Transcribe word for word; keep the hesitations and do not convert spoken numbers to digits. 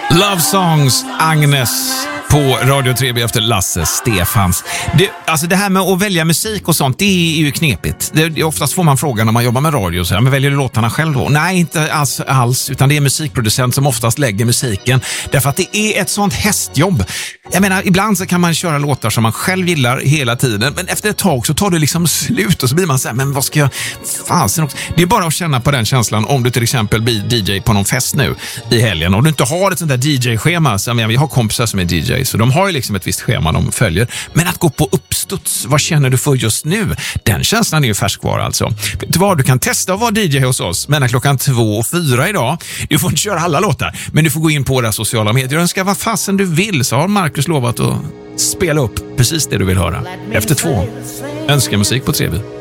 Love Songs, Agnes på Radio tre B efter Lasse Stefans. Det, alltså det här med att välja musik och sånt, det är ju knepigt. Det, oftast får man frågan när man jobbar med radio så här, men väljer du låtarna själv då? Nej, inte alls, alls, utan det är musikproducent som oftast lägger musiken. Därför att det är ett sånt hästjobb. Jag menar, ibland så kan man köra låtar som man själv gillar hela tiden, men efter ett tag så tar det liksom slut och så blir man så här, men vad ska jag... Fasen också. Det är bara att känna på den känslan om du till exempel blir D J på någon fest nu i helgen och du inte har ett sånt där D J-schema. Så jag menar, vi har kompisar som är D J så de har ju liksom ett visst schema de följer. Men att gå på uppstuds, vad känner du för just nu? Den känslan är ju färskvara alltså. Vet du vad, du kan testa att vara D J hos oss mellan klockan två och fyra idag. Du får inte köra alla låtar, men du får gå in på våra sociala medier och önska vad fasen du vill, så har Marcus lovat att spela upp precis det du vill höra. Efter två, önska musik på tre B.